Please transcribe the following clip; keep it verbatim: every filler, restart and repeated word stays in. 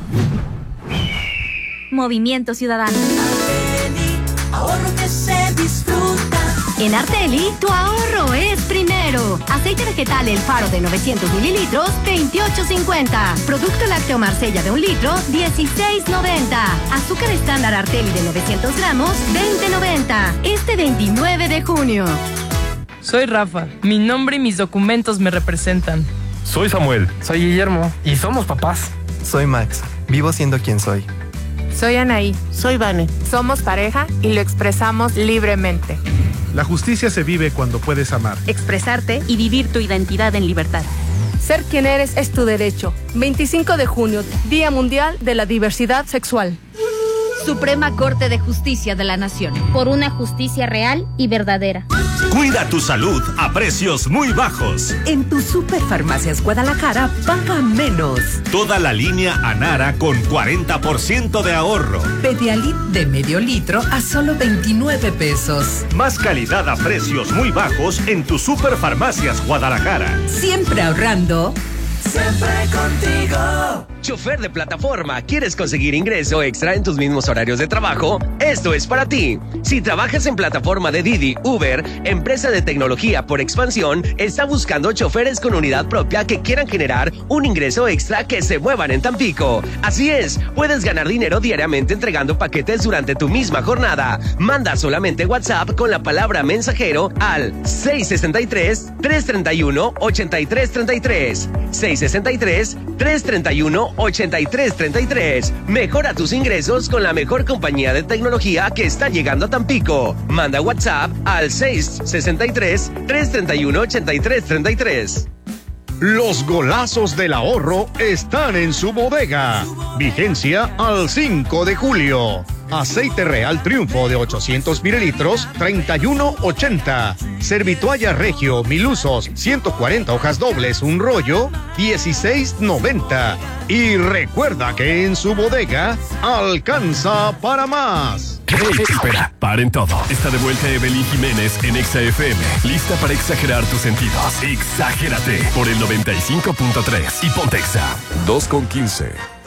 Movimiento Ciudadano. Arteli, ahorro que se disfruta. En Arteli, tu ahorro es primero. Aceite vegetal El Faro de novecientos mililitros, veintiocho cincuenta. Producto lácteo Marsella de un litro, dieciséis noventa. Azúcar estándar Arteli de novecientos gramos, veinte noventa. Este veintinueve de junio. Soy Rafa. Mi nombre y mis documentos me representan. Soy Samuel. Soy Guillermo. Y somos papás. Soy Max. Vivo siendo quien soy. Soy Anaí. Soy Vane. Somos pareja y lo expresamos libremente. La justicia se vive cuando puedes amar, expresarte y vivir tu identidad en libertad. Ser quien eres es tu derecho. veinticinco de junio, Día Mundial de la Diversidad Sexual. Suprema Corte de Justicia de la Nación. Por una justicia real y verdadera. Cuida tu salud a precios muy bajos. En tu Superfarmacias Guadalajara paga menos. Toda la línea Anara con cuarenta por ciento de ahorro. Pedialit de medio litro a solo veintinueve pesos. Más calidad a precios muy bajos en tu Superfarmacias Guadalajara. Siempre ahorrando. Siempre contigo. Chofer de plataforma, ¿quieres conseguir ingreso extra en tus mismos horarios de trabajo? Esto es para ti. Si trabajas en plataforma de Didi, Uber, empresa de tecnología por expansión, está buscando choferes con unidad propia que quieran generar un ingreso extra que se muevan en Tampico. Así es, puedes ganar dinero diariamente entregando paquetes durante tu misma jornada. Manda solamente WhatsApp con la palabra mensajero al seis seis tres, tres tres uno, ocho tres tres tres. seis seis tres, tres tres uno, ocho tres tres tres. Mejora tus ingresos con la mejor compañía de tecnología que está llegando a Tampico. Manda WhatsApp al seis seis tres, tres tres uno, ocho tres tres tres. Los golazos del ahorro están en su bodega. Vigencia al cinco de julio. Aceite Real Triunfo de ochocientos mililitros, treinta y uno ochenta. Servitoalla Regio Mil usos, ciento cuarenta hojas dobles, un rollo, dieciséis noventa. Y recuerda que en su bodega alcanza para más. Hey, espera, paren todo. Está de vuelta Evelyn Jiménez en Exa F M. Lista para exagerar tus sentidos. Exagérate por el noventa y cinco punto tres y Pontexa. dos con quince.